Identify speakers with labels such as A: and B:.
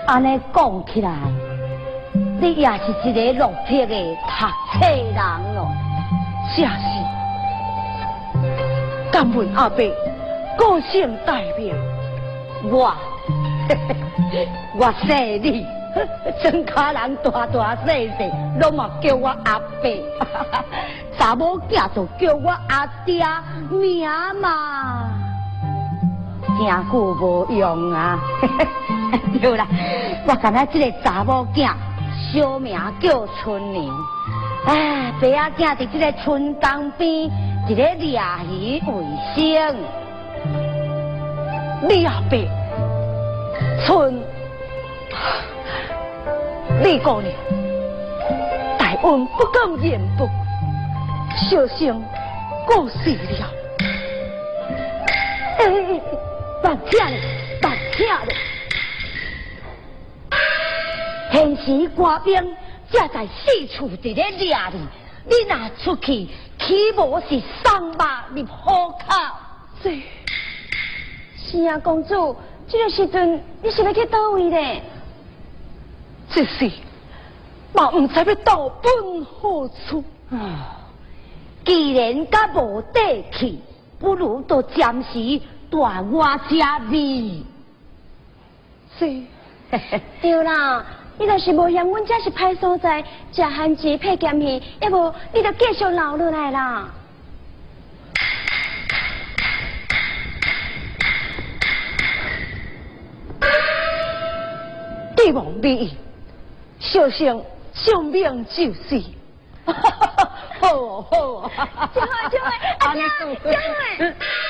A: 安尼讲起来，你也是一个落魄的读册人哦。
B: 正是。敢问阿伯，个性大名？
A: 我姓李，庄卡人大大小小，拢嘛叫我阿伯。查某囝就叫我阿爹名嘛。真久无用啊！对啦，我干那这个查某囝小名叫春娘。哎，爸仔囝伫这个春江边，一个掠鱼为生。
B: 你阿伯，春，李姑娘，大恩不敢言不，小生过世了。
A: 别听咧，别听咧！现时官兵正在四处伫咧掠你，你若出去，岂无是伤疤入虎口？
C: 是啊，公主，这个时阵你是要去倒位咧？
B: 这是，嘛唔知要到本何处。
A: 既然甲无底气，不如就暂时住我家里。
B: 是，
C: 对啦，你若是无嫌阮这是歹所在，食番薯配咸鱼，要无你就继续留落来啦。
B: 帝王美意，小生性命就是。好哦，好哦，
C: 真好，真好，阿娘，真好。